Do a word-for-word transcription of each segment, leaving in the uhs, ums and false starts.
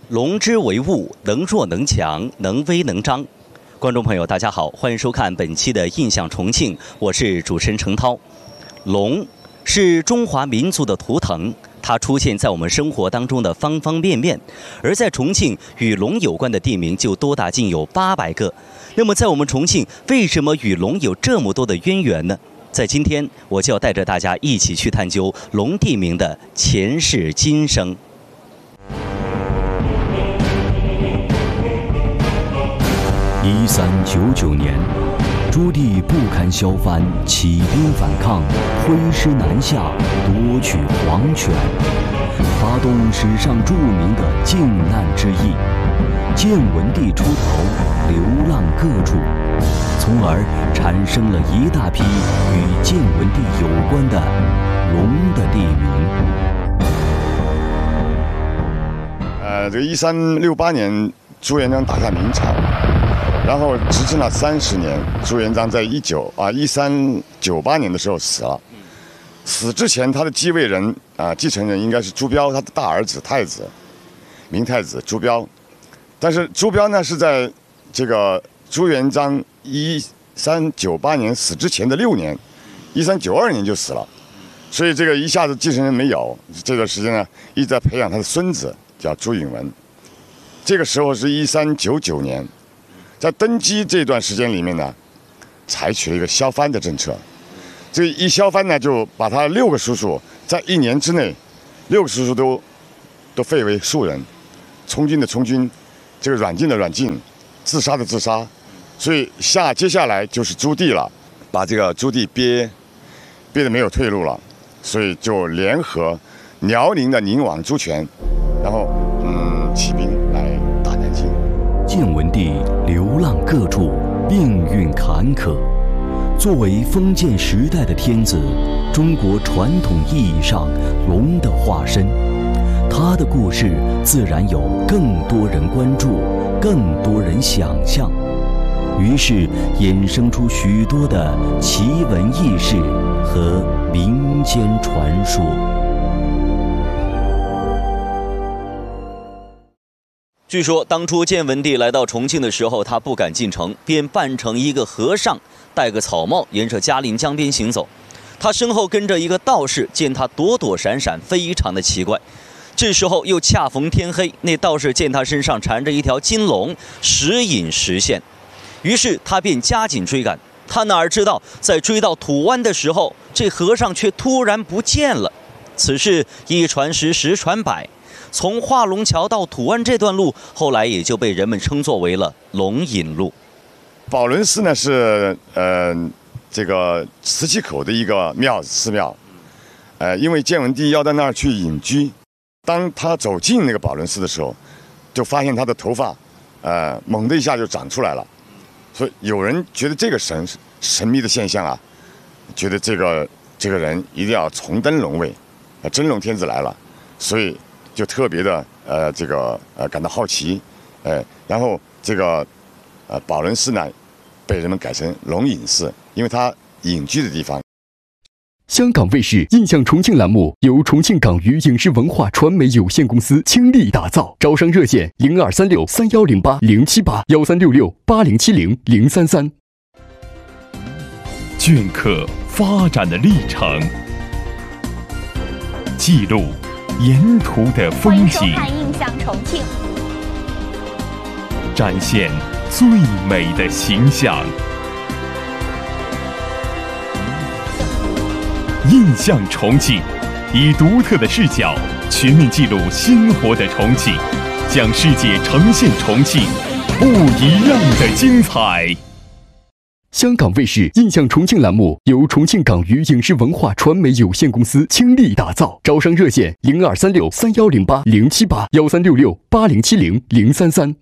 龙之为物，能弱能强，能威能张。观众朋友，大家好，欢迎收看本期的《印象重庆》，我是主持人程涛。龙是中华民族的图腾，它出现在我们生活当中的方方面面。而在重庆，与龙有关的地名就多达近有八百个。那么，在我们重庆，为什么与龙有这么多的渊源呢？在今天，我就要带着大家一起去探究龙地名的前世今生。 一三九九年，朱棣不堪削藩，起兵反抗，挥师南下，夺取皇权，发动史上著名的靖难之役。建文帝出逃，流浪各处，从而产生了一大批与建文帝有关的龙的地名。 呃，这个一三六八年，朱元璋打下明朝。然后执政了三十年，朱元璋在一九啊一三九八年的时候死了。死之前，他的继位人啊继承人应该是朱标，他的大儿子太子，明太子朱标。但是朱标呢是在这个朱元璋一三九八年死之前的六年，一三九二年就死了，所以这个一下子继承人没有。这段时间呢一直在培养他的孙子，叫朱允文。这个时候是一三九九年。在登基这段时间里面呢，采取了一个削藩的政策。这一削藩呢，就把他六个叔叔在一年之内，六个叔叔都都废为庶人，从军的从军，这个软禁的软禁，自杀的自杀。所以下接下来就是朱棣了，把这个朱棣憋憋得没有退路了，所以就联合辽宁的宁王朱权，然后嗯起兵来打南京。 建文帝流浪各处，命运坎坷。作为封建时代的天子，中国传统意义上龙的化身，他的故事自然有更多人关注，更多人想象。于是衍生出许多的奇闻异事和民间传说。 据说当初建文帝来到重庆的时候，他不敢进城，便扮成一个和尚，戴个草帽，沿着嘉陵江边行走。他身后跟着一个道士，见他躲躲闪闪，非常的奇怪。这时候又恰逢天黑，那道士见他身上缠着一条金龙，时隐时现，于是他便加紧追赶。他哪知道，在追到土湾的时候，这和尚却突然不见了。此事一传十，十传百。从化龙桥到土湾这段路，后来也就被人们称作为了龙引路。 宝轮寺呢是呃这个磁器口的一个庙寺庙，呃，因为建文帝要到那儿去隐居，当他走进那个宝轮寺的时候，就发现他的头发，呃，猛的一下就长出来了，所以有人觉得这个神神秘的现象啊，觉得这个这个人一定要重登龙位，啊，真龙天子来了，所以。就特别的呃这个呃感到好奇，呃，然后这个呃宝轮寺呢，被人们改成龙隐寺，因为它隐居的地方。 香港卫视印象重庆栏目由重庆港娱影视文化传媒有限公司倾力打造，招商热线零二三六三幺零八零七八幺三六六八零七零零三三。 镌刻发展的历程，记录沿途的风景， 欢迎收看《印象重庆》， 展现最美的形象。印象重庆，以独特的视角全面记录鲜活的重庆，将世界呈现重庆不一样的精彩。 香港卫视印象重庆栏目由重庆港娱影视文化传媒有限公司倾力打造，招商热线零二三六三幺零八零七八幺三六六八零七零零三三。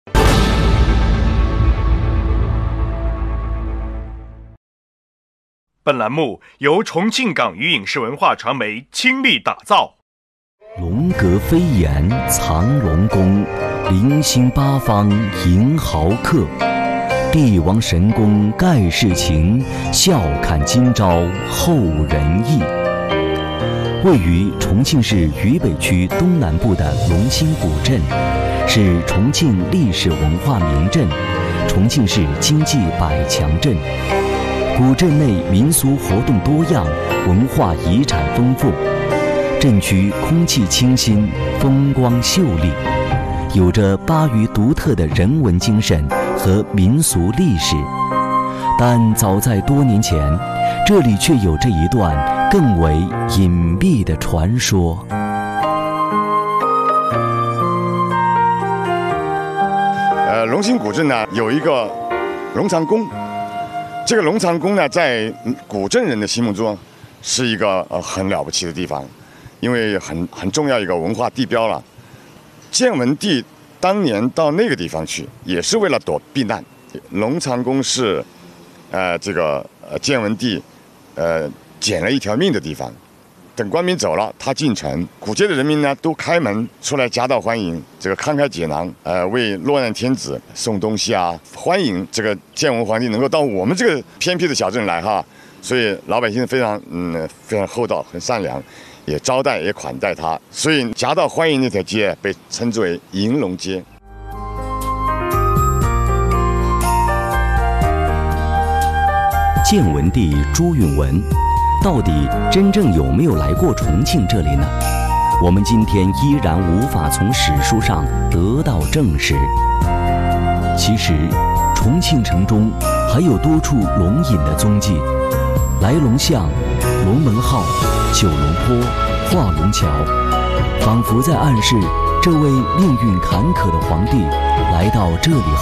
本栏目由重庆港娱影视文化传媒倾力打造。 龙阁飞檐藏龙宫，零星八方迎豪客。帝王神功盖世情，笑看今朝后人意。 位于重庆市渝北区东南部的龙兴古镇，是重庆历史文化名镇，重庆市经济百强镇。古镇内民俗活动多样，文化遗产丰富。镇区空气清新，风光秀丽，有着巴渝独特的人文精神和民俗历史。但早在多年前，这里却有着一段更为隐秘的传说。 呃，龙兴古镇呢有一个龙藏宫，这个龙藏宫呢在古镇人的心目中是一个呃很了不起的地方，因为很很重要一个文化地标了。建文帝当年到那个地方去，也是为了躲避难。龙藏宫是，呃，这个呃建文帝，呃捡了一条命的地方。等官兵走了，他进城，古街的人民呢都开门出来夹道欢迎，这个慷慨解囊，呃，为落难天子送东西啊，欢迎这个建文皇帝能够到我们这个偏僻的小镇来哈。所以老百姓非常嗯非常厚道，很善良，也招待也款待他，所以夹道欢迎那条街被称之为迎龙街。 建文帝朱允文到底真正有没有来过重庆这里呢？我们今天依然无法从史书上得到证实。其实，重庆城中还有多处龙隐的踪迹，来龙巷、龙门号、九龙坡、画龙桥，仿佛在暗示这位命运坎坷的皇帝来到这里